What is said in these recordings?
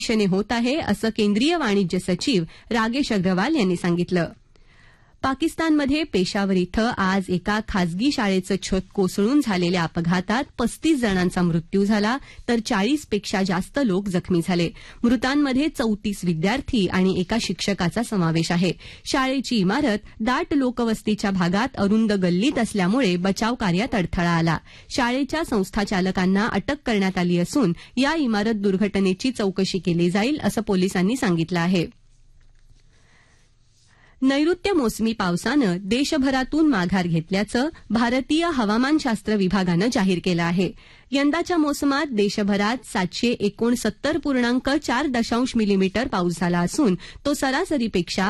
दिशेने होत आहे असं केंद्रीय वाणिज्य सचिव रागेश अग्रवाल यांनी सांगितलं. पाकिस्तानमध्ये पेशावर इथं आज एका खासगी शाळेचं छत कोसळून झालेल्या अपघातात 35 जणांचा मृत्यू झाला तर 40 पेक्षा जास्त लोक जखमी झाले. मृतांमध्ये 34 विद्यार्थी आणि एका शिक्षकाचा समावेश आहे. शाळेची इमारत दाट लोकवस्तीच्या भागात अरुंद गल्लीत असल्यामुळे बचाव कार्यात अडथळा आला. शाळेच्या संस्थाचालकांना अटक करण्यात आली असून या इमारत दुर्घटनेची चौकशी केली जाईल असं पोलिसांनी सांगितलं आहे. नैऋत्य मोसमी पावसानं देशभरातून माघार घेतल्याचं भारतीय हवामानशास्त्र विभागानं जाहीर केलं आहे. यंदाच्या मोसमात देशभरात 769.4 मिलीमीटर पाऊस झाला असून तो सरासरीपेक्षा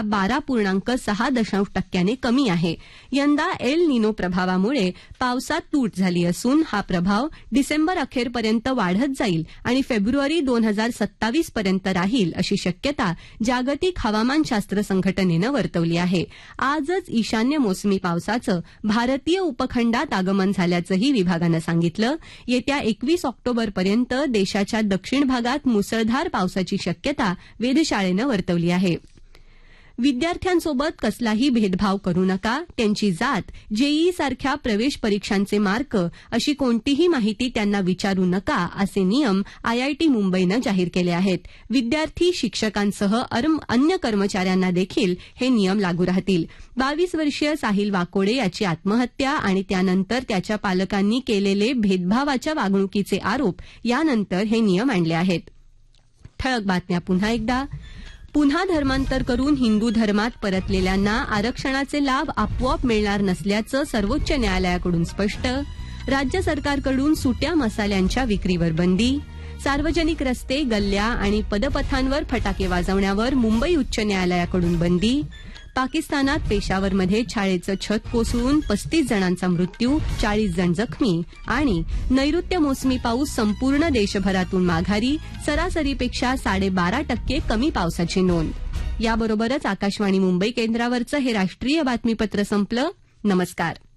12.6% कमी आहे. यंदा एल निनो प्रभावामुळे पावसात तूट झाली असून हा प्रभाव डिसेंबर अखेरपर्यंत वाढत जाईल आणि फेब्रुवारी 2027 पर्यंत राहील अशी शक्यता जागतिक हवामानशास्त्र संघटनेनं वर्तवली आहे. आजच ईशान्य मोसमी पावसाचं भारतीय उपखंडात आगमन झाल्याचंही विभागानं सांगितलं. येत्या 21 ऑक्टोबरपर्यंत देशाच्या दक्षिण भागात मुसळधार पावसाची शक्यता वेधशाळेनं वर्तवली आहे. विद्यार्थ्यांसोबत कसलाही भेदभाव करू नका, त्यांची जात, जेईई सारख्या प्रवेश परीक्षांचे मार्क अशी कोणतीही माहिती त्यांना विचारू नका असे नियम आयआयटी मुंबईनं जाहीर केले आहेत. विद्यार्थी, शिक्षकांसह अन्य कर्मचाऱ्यांना देखील हे नियम लागू राहतील. 22 वर्षीय साहिल वाकोडे याची आत्महत्या आणि त्यानंतर त्याच्या पालकांनी केलेले भेदभावाच्या वागणुकीचे आरोप यानंतर हे नियम आणले आहेत. ठळक बातम्या पुन्हा एकदा. पुन्हा धर्मांतर करून हिंदू धर्मात परतलेल्यांना आरक्षणाचे लाभ आपोआप मिळणार नसल्याचं सर्वोच्च न्यायालयाकडून स्पष्ट. राज्य सरकारकडून सुट्या मसाल्यांच्या विक्रीवर बंदी. सार्वजनिक रस्ते, गल्ल्या आणि पदपथांवर फटाके वाजवण्यावर मुंबई उच्च न्यायालयाकडून बंदी. पाकिस्तानात पेशावरमध्ये शाळेचं छत कोसळून 35 जणांचा मृत्यू, 40 जण जखमी. आणि नैऋत्य मोसमी पाऊस संपूर्ण देशभरातून माघारी, सरासरीपेक्षा 12.5% कमी पावसाची नोंद. याबरोबरच आकाशवाणी मुंबई केंद्रावरचं हे राष्ट्रीय बातमीपत्र संपलं. नमस्कार.